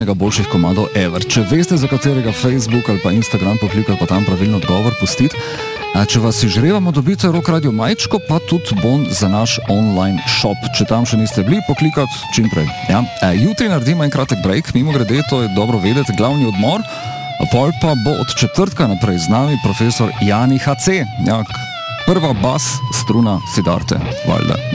boljših komadov ever. Če veste, za katerega Facebook ali pa Instagram poklikati, pa tam pravilno odgovor pustiti. Če vas izžrevamo, dobite Rock Radio majčko, pa tudi bon za naš online shop. Če tam še niste bili, poklikati čim prej. Ja. Jutri naredimo en kratek break, mimo grede, to je dobro vedeti, glavni odmor, pol pa bo od četrtka naprej z nami profesor Jani HC. Ja, prva bas struna Siddharte, valjda.